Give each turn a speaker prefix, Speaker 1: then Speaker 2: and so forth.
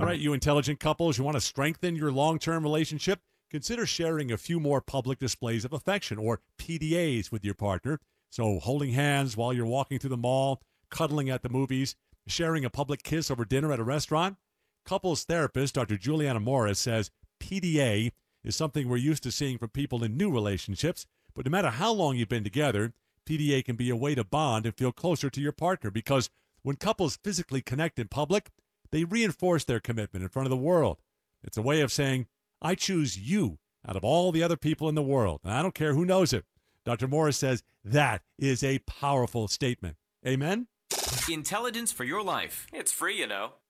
Speaker 1: All right, you intelligent couples, you want to strengthen your long-term relationship? Consider sharing a few more public displays of affection, or PDAs, with your partner. So holding hands while you're walking through the mall, cuddling at the movies, sharing a public kiss over dinner at a restaurant. Couples therapist Dr. Juliana Morris says PDA is something we're used to seeing from people in new relationships, but no matter how long you've been together, PDA can be a way to bond and feel closer to your partner, because when couples physically connect in public, they reinforce their commitment in front of the world. It's a way of saying, I choose you out of all the other people in the world, and I don't care who knows it. Dr. Morris says that is a powerful statement. Amen?
Speaker 2: Intelligence for your life. It's free, you know.